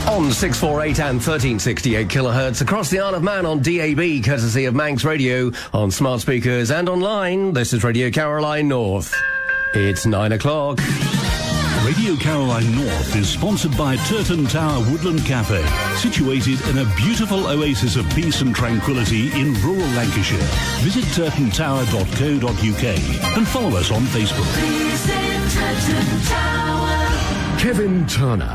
On 648 and 1368 kilohertz across the Isle of Man on DAB, courtesy of Manx Radio, on smart speakers and online. This is Radio Caroline North. It's 9 o'clock. Radio Caroline North is sponsored by Turton Tower Woodland Cafe, situated in a beautiful oasis of peace and tranquility in rural Lancashire. Visit turtontower.co.uk and follow us on Facebook. Kevin Turner